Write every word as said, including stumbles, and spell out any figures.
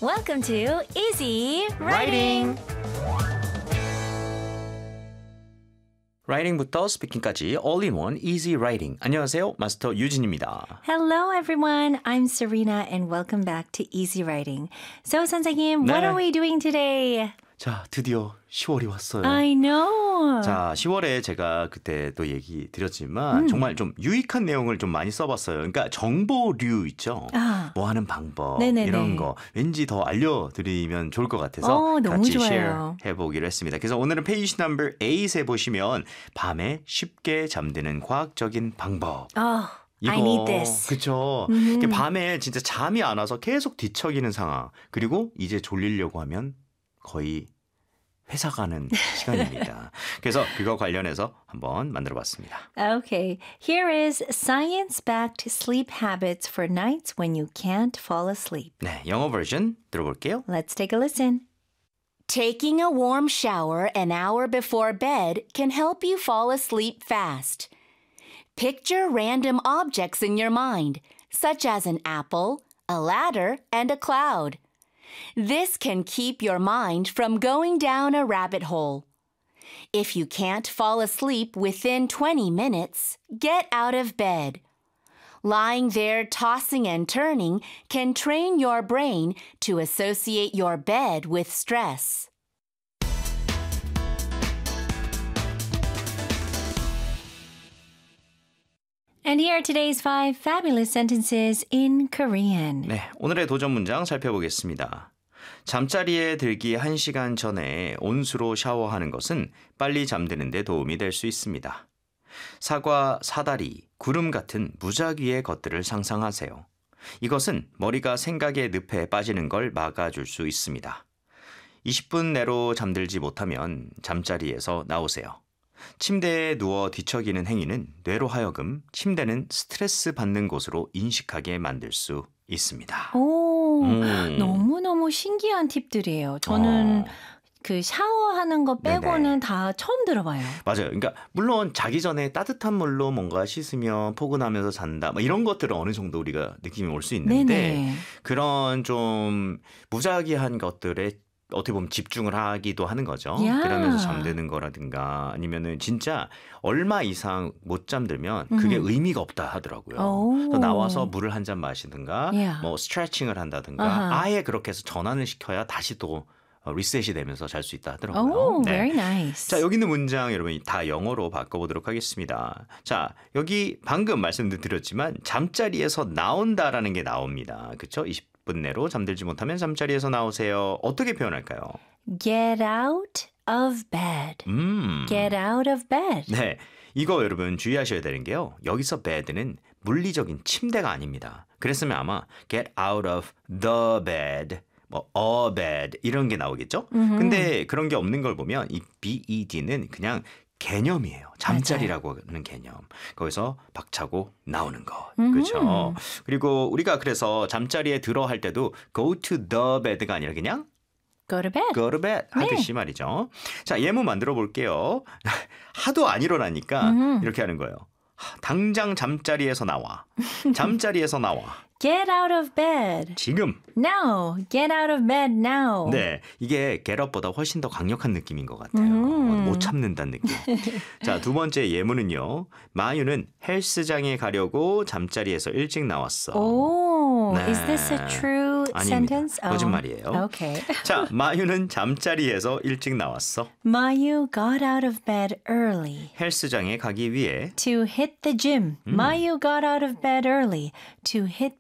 Welcome to Easy Writing. 라이팅부터 스피킹까지 all-in-one easy writing. 안녕하세요. 마스터 유진입니다. Hello, everyone. I'm Serena, and welcome back to Easy Writing. So, 선생님, what 네. are we doing today? 자, 드디어 시월이 왔어요. I know. 자, 시월에 제가 그때도 얘기 드렸지만 음. 정말 좀 유익한 내용을 좀 많이 써봤어요. 그러니까 정보류 있죠. 아. 뭐 하는 방법 네네네. 이런 거 왠지 더 알려드리면 좋을 것 같아서 어, 너무 같이 좋아요. share 해보기로 했습니다. 그래서 오늘은 페이지 넘버 팔에 보시면 밤에 쉽게 잠드는 과학적인 방법. Oh, 이거, I need this. 그쵸. 음. 이게 밤에 진짜 잠이 안 와서 계속 뒤척이는 상황. 그리고 이제 졸리려고 하면 거의 회사 가는 시간입니다. 그래서 그거 관련해서 한번 만들어 봤습니다. Okay, here is science-backed sleep habits for nights when you can't fall asleep. 네, 영어 버전 들어볼게요. Let's take a listen. Taking a warm shower an hour before bed can help you fall asleep fast. Picture random objects in your mind, such as an apple, a ladder, and a cloud. This can keep your mind from going down a rabbit hole. If you can't fall asleep within twenty minutes, get out of bed. Lying there tossing and turning can train your brain to associate your bed with stress. And here are today's five fabulous sentences in Korean. 네, 오늘의 도전 문장 살펴보겠습니다. 잠자리에 들기 한 시간 전에 온수로 샤워하는 것은 빨리 잠드는 데 도움이 될 수 있습니다. 사과, 사다리, 구름 같은 무작위의 것들을 상상하세요. 이것은 머리가 생각의 늪에 빠지는 걸 막아줄 수 있습니다. 이십 분 내로 잠들지 못하면 잠자리에서 나오세요. 침대에 누워 뒤척이는 행위는 뇌로 하여금 침대는 스트레스 받는 곳으로 인식하게 만들 수 있습니다. 오, 음. 너무너무 신기한 팁들이에요. 저는 어. 그 샤워하는 거 빼고는 네네. 다 처음 들어봐요. 맞아요. 그러니까 물론 자기 전에 따뜻한 물로 뭔가 씻으면 포근하면서 잔다. 뭐 이런 것들은 어느 정도 우리가 느낌이 올 수 있는데 네네. 그런 좀 무작위한 것들에 어떻게 보면 집중을 하기도 하는 거죠. 야. 그러면서 잠드는 거라든가 아니면은 진짜 얼마 이상 못 잠들면 그게 음. 의미가 없다 하더라고요. 오. 그래서 나와서 물을 한 잔 마시든가 야. 뭐 스트레칭을 한다든가 아하. 아예 그렇게 해서 전환을 시켜야 다시 또 어, 리셋이 되면서 잘 수 있다 하더라고요. Oh, 네. very nice. 자, 여기 있는 문장 여러분 다 영어로 바꿔보도록 하겠습니다. 자, 여기 방금 말씀드렸지만 잠자리에서 나온다라는 게 나옵니다. 그렇죠? 이십 분 내로 잠들지 못하면 잠자리에서 나오세요. 어떻게 표현할까요? Get out of bed. 음. Get out of bed. 네, 이거 여러분 주의하셔야 되는 게요. 여기서 bed는 물리적인 침대가 아닙니다. 그랬으면 아마 get out of the bed, 뭐 a bed 이런 게 나오겠죠? 음흠. 근데 그런 게 없는 걸 보면 이 bed는 그냥 개념이에요. 잠자리라고 하는 개념. 거기서 박차고 나오는 것. 음흠. 그렇죠? 그리고 우리가 그래서 잠자리에 들어 할 때도 go to the bed가 아니라 그냥 Go to bed. go to bed 하듯이 말이죠. 자, 예문 만들어 볼게요. 하도 안 일어나니까 음흠. 이렇게 하는 거예요. 당장 잠자리에서 나와. 잠자리에서 나와. Get out of bed. 지금. Now. Get out of bed now. 네, 이게 get up보다 훨씬 더 강력한 느낌인 것 같아요. 음. 못 참는다는 느낌. 자, 두 번째 예문은요. 마유는 헬스장에 가려고 잠자리에서 일찍 나왔어. Oh, 네. is this a true 아닙니다. sentence? Oh, 거짓말이에요. Okay. 자, 마유는 잠자리에서 일찍 나왔어. Mayu got out of bed early 헬스장에 가기 위해 to hit the gym. Mayu got out of bed early to hit